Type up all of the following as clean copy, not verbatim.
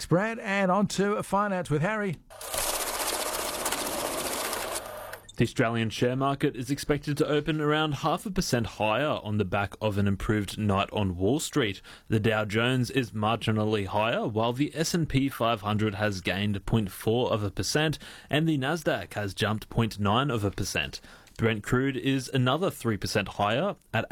Brad, and on to finance with Harry. The Australian share market is expected to open around 0.5% higher on the back of an improved night on Wall Street. The Dow Jones is marginally higher, while the S&P 500 has gained 0.4%, and the Nasdaq has jumped 0.9%. Brent crude is another 3% higher at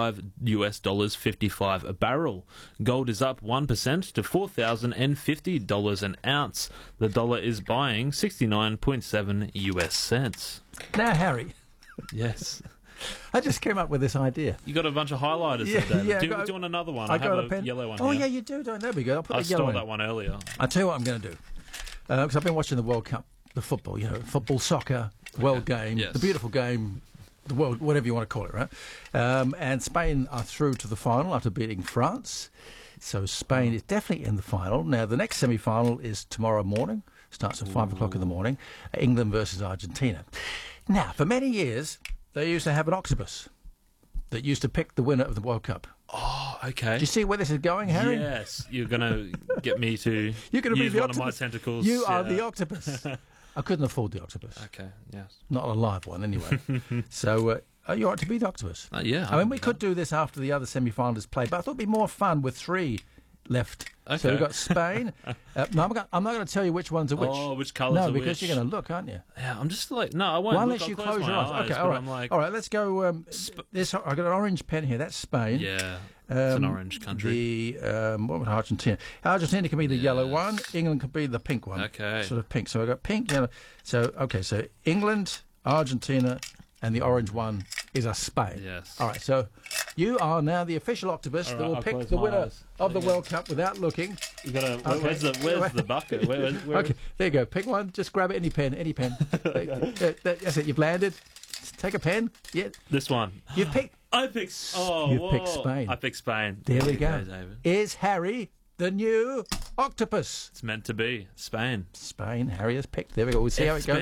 $85.55 a barrel. Gold is up 1% to $4,050 an ounce. The dollar is buying 69.7 US cents. Now, Harry, Yes. I just came up with this idea. You got a bunch of highlighters there, David. Do you want another one? I got have a pen. yellow one Oh, here. yeah, you do. There we go. I'll put I the yellow stole in. that one earlier. I'll tell you what I'm going to do. Because I've been watching the World Cup, the football, football, soccer, world game, Yes. the beautiful game, the world, whatever you want to call it, right? And Spain are through to the final after beating France. So Spain is definitely in the final. Now, the next semi-final is tomorrow morning. Starts at 5 o'clock in the morning. England versus Argentina. Now, for many years, they used to have an octopus that used to pick the winner of the World Cup. Oh, okay. Do you see where this is going, Harry? Yes. You're going to get me to You're going to be use the one octopus. of my tentacles. You are the octopus. I couldn't afford the octopus. Okay, yes. Not a live one, anyway. So, are you all right to be the octopus? Yeah. I mean, we could do this after the other semi-finalists played, but I thought it'd be more fun with three left. Okay. So we've got Spain. No, I'm not going to tell you which ones are which. Oh, which colours No, are because which? you're going to look, aren't you? Yeah, I'm just like, no, I won't. Well, look, unless I'll you close your eyes. Okay, but all right. I'm like, All right, let's go. This I've got an orange pen here. That's Spain. yeah, it's an orange country. What about Argentina? Argentina can be the yellow one. England can be the pink one. Okay. Sort of pink. So I've got pink, yellow. So, okay, so England, Argentina, and the orange one is a Spain. Yes. All right, so you are now the official octopus All that right, will I'll pick close the my winner eyes. of the There you World Cup without looking. You gotta, Okay. where's the bucket? Where Okay, there you go. Pick one. Just grab it. Any pen. That's it. You've landed. Take a pen. Yeah. This one. You've picked. I picked. Oh, You picked Spain. I picked Spain. There we you go. David. Is Harry the new octopus? It's meant to be Spain. Spain. Harry has picked. There we go. We'll see how it goes.